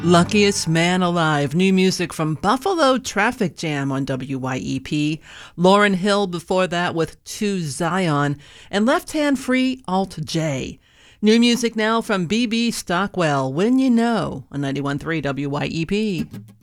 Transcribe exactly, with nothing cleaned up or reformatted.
Luckiest Man Alive, new music from Buffalo Traffic Jam on W Y E P. Lauryn Hill before that with To Zion, and Left Hand Free, Alt J. New music now from B B Stockwell, When You Know, on ninety-one point three W Y E P.